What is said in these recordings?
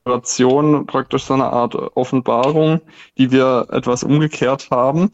Inspiration, praktisch so eine Art Offenbarung, die wir etwas umgekehrt haben.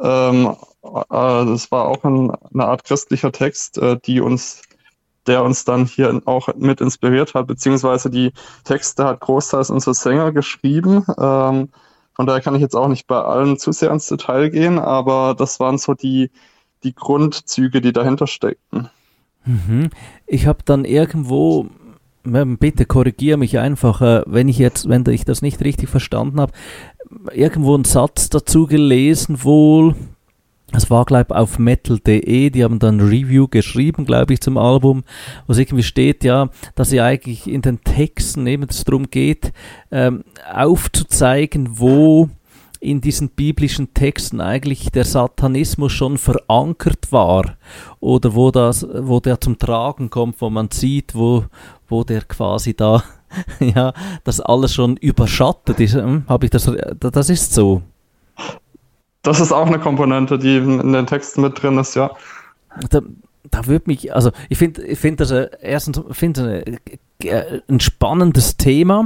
Das war auch eine Art christlicher Text, der uns dann hier auch mit inspiriert hat, beziehungsweise die Texte hat großteils unser Sänger geschrieben. Von daher kann ich jetzt auch nicht bei allen zu sehr ins Detail gehen, aber das waren so die Grundzüge, die dahinter steckten. Mhm. Ich habe dann irgendwo, bitte korrigiere mich einfach, wenn ich das nicht richtig verstanden habe, irgendwo einen Satz dazu gelesen wohl. Es war, glaube ich, auf metal.de, die haben dann ein Review geschrieben, glaube ich, zum Album, wo es irgendwie steht, ja, dass sie eigentlich in den Texten eben es darum geht, aufzuzeigen, wo in diesen biblischen Texten eigentlich der Satanismus schon verankert war oder wo der zum Tragen kommt, wo man sieht, wo der quasi da, ja, das alles schon überschattet ist. Habe ich das ist so. Das ist auch eine Komponente, die in den Texten mit drin ist, ja. Da, da würde mich, also ich find das erstens ein spannendes Thema.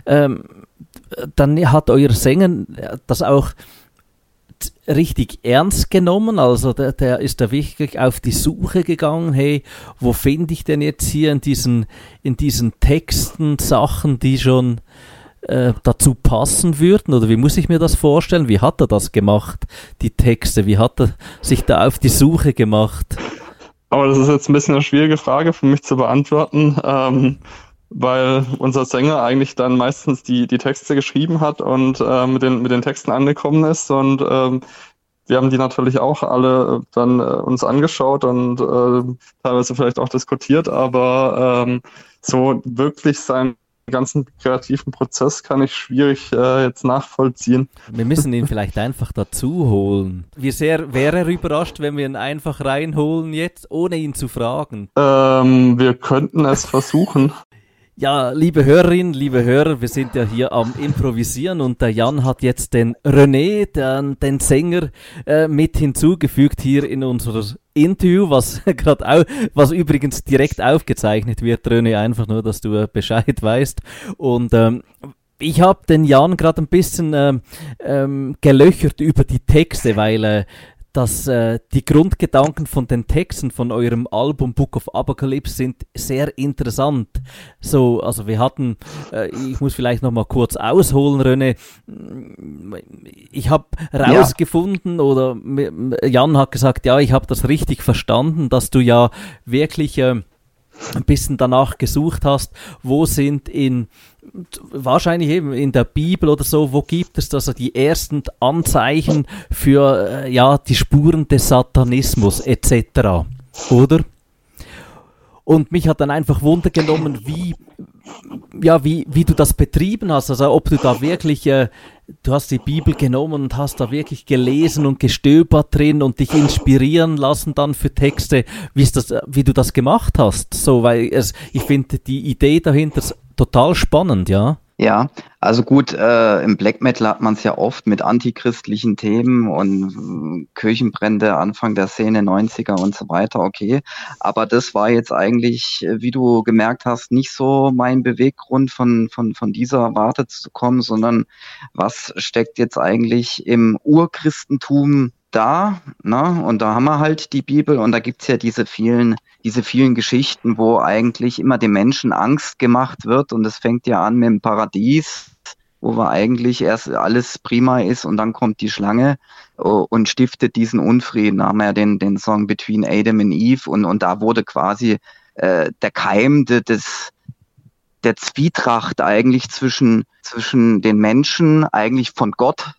Dann hat euer Sänger das auch richtig ernst genommen, also der ist da wirklich auf die Suche gegangen, hey, wo finde ich denn jetzt hier in diesen Texten Sachen, die schon dazu passen würden, oder wie muss ich mir das vorstellen? Wie hat er das gemacht, die Texte? Wie hat er sich da auf die Suche gemacht? Aber das ist jetzt ein bisschen eine schwierige Frage für mich zu beantworten, weil unser Sänger eigentlich dann meistens die Texte geschrieben hat und mit den Texten angekommen ist. Und wir haben die natürlich auch alle dann uns angeschaut und teilweise vielleicht auch diskutiert, aber so wirklich seinen ganzen kreativen Prozess kann ich schwierig jetzt nachvollziehen. Wir müssen ihn vielleicht einfach dazu holen. Wie sehr wäre er überrascht, wenn wir ihn einfach reinholen jetzt, ohne ihn zu fragen? Wir könnten es versuchen. Ja, liebe Hörerinnen, liebe Hörer, wir sind ja hier am Improvisieren und der Jan hat jetzt den René, den Sänger, mit hinzugefügt hier in unser Interview, was übrigens direkt aufgezeichnet wird, René, einfach nur, dass du Bescheid weißt. Und ich habe den Jan gerade ein bisschen gelöchert über die Texte, weil dass die Grundgedanken von den Texten von eurem Album Book of Apocalypse sind sehr interessant. So, also wir hatten, ich muss vielleicht noch mal kurz ausholen, René. Ich habe rausgefunden, oder Jan hat gesagt, ja, ich habe das richtig verstanden, dass du ja wirklich ein bisschen danach gesucht hast, wo sind wahrscheinlich eben in der Bibel oder so, wo gibt es also die ersten Anzeichen für die Spuren des Satanismus etc., oder? Und mich hat dann einfach Wunder genommen, wie du das betrieben hast, also ob du da wirklich, du hast die Bibel genommen und hast da wirklich gelesen und gestöbert drin und dich inspirieren lassen dann für Texte, wie du das gemacht hast, so, weil ich finde die Idee dahinter total spannend, ja. Ja, also gut, im Black Metal hat man es ja oft mit antichristlichen Themen und Kirchenbrände Anfang der Szene 90er und so weiter, okay. Aber das war jetzt eigentlich, wie du gemerkt hast, nicht so mein Beweggrund von dieser Warte zu kommen, sondern was steckt jetzt eigentlich im Urchristentum da, ne? Und da haben wir halt die Bibel und da gibt's ja diese vielen Geschichten, wo eigentlich immer dem Menschen Angst gemacht wird, und es fängt ja an mit dem Paradies, wo wir eigentlich erst alles prima ist und dann kommt die Schlange und stiftet diesen Unfrieden. Da haben wir ja den Song Between Adam and Eve und da wurde quasi der Keim der Zwietracht eigentlich zwischen den Menschen eigentlich von Gott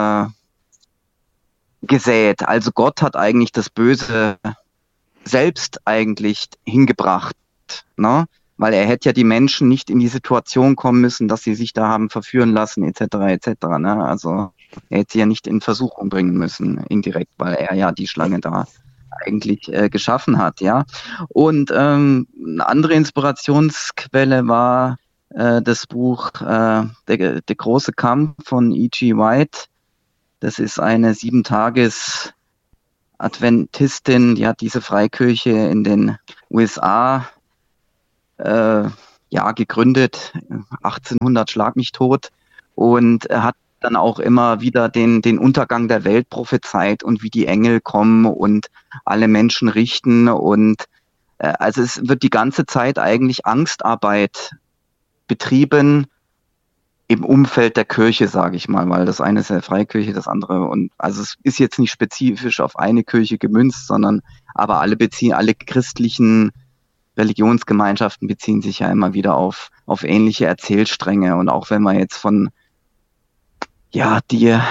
gesät. Also Gott hat eigentlich das Böse selbst eigentlich hingebracht, ne? Weil er hätte ja die Menschen nicht in die Situation kommen müssen, dass sie sich da haben verführen lassen, etc., ne? Also er hätte sie ja nicht in Versuchung bringen müssen, indirekt, weil er ja die Schlange da eigentlich geschaffen hat, ja. Und eine andere Inspirationsquelle war das Buch der große Kampf von E.G. White. Das ist eine 7-Tages-Adventistin, die hat diese Freikirche in den USA gegründet, 1800 schlag mich tot, und er hat dann auch immer wieder den Untergang der Welt prophezeit und wie die Engel kommen und alle Menschen richten, und also es wird die ganze Zeit eigentlich Angstarbeit betrieben im Umfeld der Kirche, sage ich mal, weil das eine ist ja Freikirche, das andere, und also es ist jetzt nicht spezifisch auf eine Kirche gemünzt, sondern aber alle christlichen Religionsgemeinschaften beziehen sich ja immer wieder auf ähnliche Erzählstränge, und auch wenn man jetzt von die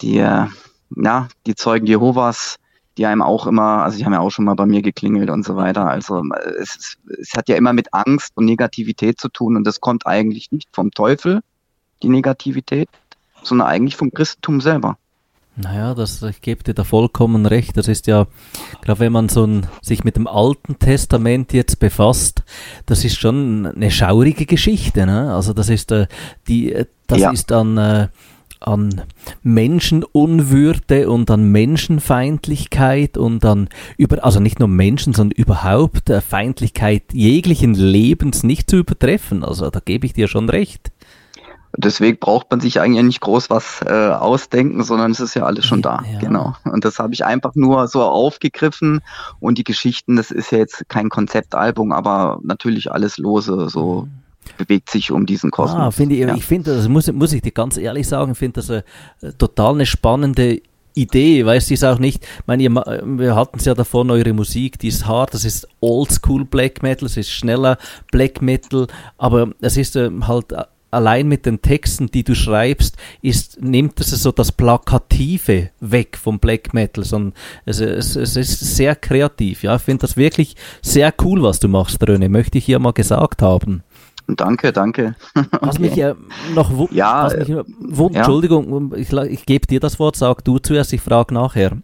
Zeugen Jehovas, die einem auch immer, also die haben ja auch schon mal bei mir geklingelt und so weiter. Also es hat ja immer mit Angst und Negativität zu tun, und das kommt eigentlich nicht vom Teufel, die Negativität, sondern eigentlich vom Christentum selber. Naja, ich gebe dir da vollkommen recht. Das ist ja, gerade wenn man sich mit dem Alten Testament jetzt befasst, das ist schon eine schaurige Geschichte, ne? Also das ist ist an Menschenunwürde und an Menschenfeindlichkeit und also nicht nur Menschen, sondern überhaupt Feindlichkeit jeglichen Lebens nicht zu übertreffen. Also da gebe ich dir schon recht. Deswegen braucht man sich eigentlich nicht groß was ausdenken, sondern es ist ja alles schon da. Ja. Genau. Und das habe ich einfach nur so aufgegriffen, und die Geschichten, das ist ja jetzt kein Konzeptalbum, aber natürlich alles lose, so bewegt sich um diesen Kosmos. Ich finde, das muss ich dir ganz ehrlich sagen, ich finde das total eine spannende Idee, weißt du, ist auch nicht, ich meine, wir hatten es ja davon, eure Musik, die ist hart, das ist Oldschool Black Metal, es ist schneller Black Metal, aber es ist halt allein mit den Texten, die du schreibst, nimmt es so das Plakative weg vom Black Metal, sondern es ist sehr kreativ. Ja, ich finde das wirklich sehr cool, was du machst, René, möchte ich hier mal gesagt haben. Danke. Was mich Entschuldigung, ich gebe dir das Wort, sag du zuerst, ich frage nachher.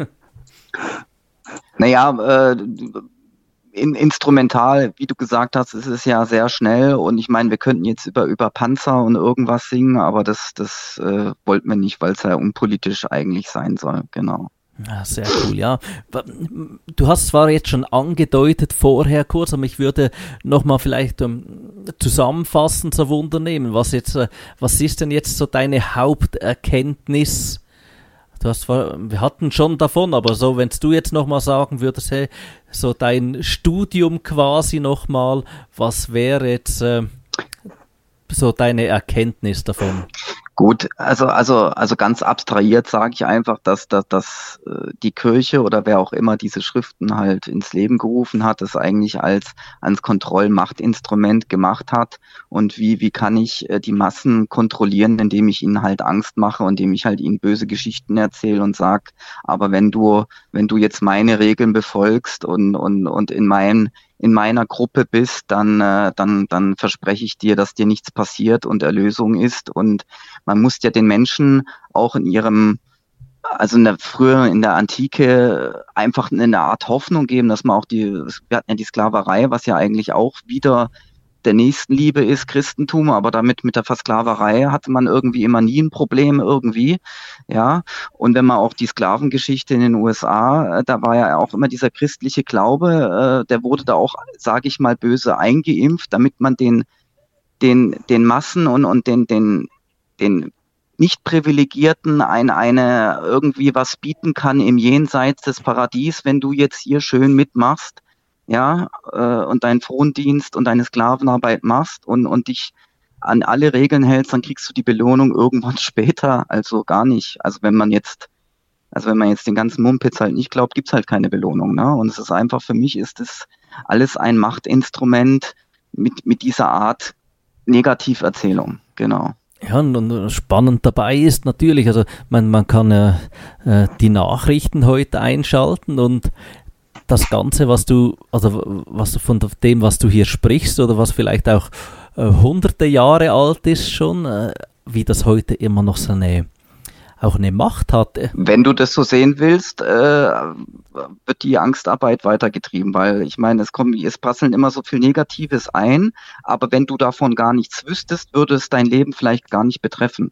Naja, instrumental, wie du gesagt hast, ist es ja sehr schnell, und ich meine, wir könnten jetzt über Panzer und irgendwas singen, aber das wollten wir nicht, weil es ja unpolitisch eigentlich sein soll, genau. Ja, sehr cool, ja. Du hast zwar jetzt schon angedeutet vorher kurz, aber ich würde nochmal vielleicht zusammenfassend so Wunder nehmen. Was ist denn jetzt so deine Haupterkenntnis? Wir hatten schon davon, aber so, wenn du jetzt nochmal sagen würdest, hey, so dein Studium quasi nochmal, was wäre jetzt so deine Erkenntnis davon? Gut, also ganz abstrahiert sage ich einfach, dass die Kirche oder wer auch immer diese Schriften halt ins Leben gerufen hat, das eigentlich als Kontrollmachtinstrument gemacht hat, und wie kann ich die Massen kontrollieren, indem ich ihnen halt Angst mache und indem ich halt ihnen böse Geschichten erzähle und sag, aber wenn du jetzt meine Regeln befolgst und in meiner Gruppe bist, dann verspreche ich dir, dass dir nichts passiert und Erlösung ist. Und man muss ja den Menschen auch in der Antike einfach eine Art Hoffnung geben, dass man auch wir hatten ja die Sklaverei, was ja eigentlich auch wieder der Nächstenliebe ist, Christentum, aber damit mit der Versklaverei hatte man irgendwie immer nie ein Problem irgendwie, ja. Und wenn man auch die Sklavengeschichte in den USA, da war ja auch immer dieser christliche Glaube, der wurde da auch, sage ich mal, böse eingeimpft, damit man den Massen und den Nicht-Privilegierten eine irgendwie was bieten kann im Jenseits des Paradies, wenn du jetzt hier schön mitmachst, ja, und deinen Frondienst und deine Sklavenarbeit machst und dich an alle Regeln hältst, dann kriegst du die Belohnung irgendwann später, also gar nicht. Also wenn man jetzt den ganzen Mumpitz halt nicht glaubt, gibt's halt keine Belohnung, ne? Und es ist einfach, für mich ist es alles ein Machtinstrument mit dieser Art Negativerzählung, genau. Ja, und spannend dabei ist natürlich, also man kann die Nachrichten heute einschalten, und das Ganze, was du von dem, was du hier sprichst, oder was vielleicht auch hunderte Jahre alt ist schon, wie das heute immer noch so eine Macht hat. Wenn du das so sehen willst, wird die Angstarbeit weitergetrieben, weil ich meine, es prasseln immer so viel Negatives ein, aber wenn du davon gar nichts wüsstest, würde es dein Leben vielleicht gar nicht betreffen.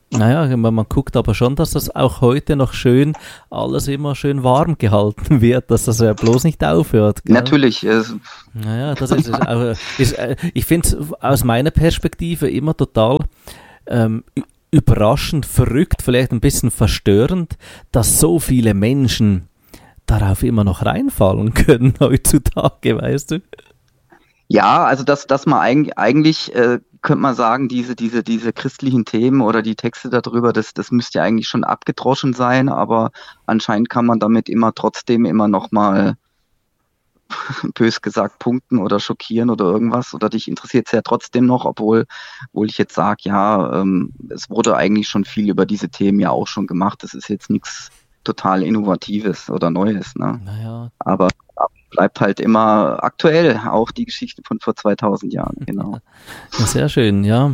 Naja, man guckt aber schon, dass das auch heute noch schön, alles immer schön warm gehalten wird, dass das bloß nicht aufhört. Gell? Natürlich. Naja, das ich finde es aus meiner Perspektive immer total überraschend, verrückt, vielleicht ein bisschen verstörend, dass so viele Menschen darauf immer noch reinfallen können heutzutage, weißt du? Ja, also dass man eigentlich könnte man sagen, diese christlichen Themen oder die Texte darüber, das müsste ja eigentlich schon abgedroschen sein, aber anscheinend kann man damit trotzdem immer noch mal bös gesagt punkten oder schockieren oder irgendwas, oder dich interessiert es ja trotzdem noch, obwohl ich jetzt sage, ja, es wurde eigentlich schon viel über diese Themen ja auch schon gemacht, das ist jetzt nichts total Innovatives oder Neues, ne? Naja. Aber bleibt halt immer aktuell, auch die Geschichte von vor 2000 Jahren, genau. Ja, sehr schön, ja.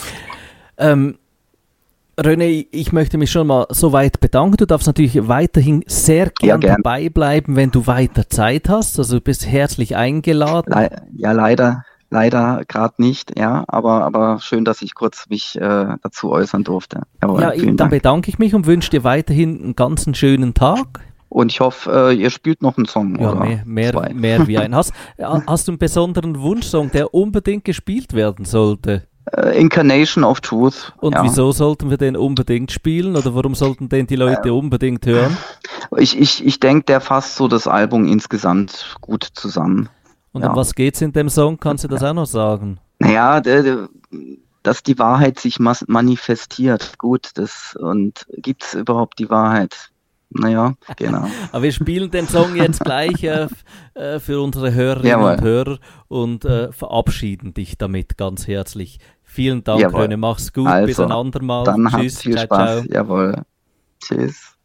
René, ich möchte mich schon mal so weit bedanken. Du darfst natürlich weiterhin sehr gern dabei bleiben, wenn du weiter Zeit hast. Also du bist herzlich eingeladen. Leider gerade nicht, ja, aber schön, dass ich kurz mich dazu äußern durfte. Jawohl, ja, dann bedanke ich mich und wünsche dir weiterhin einen ganz schönen Tag. Und ich hoffe, ihr spielt noch einen Song. Ja, oder mehr wie einen. Hast du einen besonderen Wunschsong, der unbedingt gespielt werden sollte? Incarnation of Truth. Und wieso sollten wir den unbedingt spielen oder warum sollten den die Leute unbedingt hören? Ich denke, der fasst so das Album insgesamt gut zusammen. Und um was geht's in dem Song? Kannst du das auch noch sagen? Naja, dass die Wahrheit sich manifestiert. Gut, und gibt's überhaupt die Wahrheit? Naja, genau. Aber wir spielen den Song jetzt gleich für unsere Hörerinnen und Hörer und verabschieden dich damit ganz herzlich. Vielen Dank, René, mach's gut, bis ein andermal. Dann Tschüss, viel Spaß. Ciao. Jawohl. Tschüss.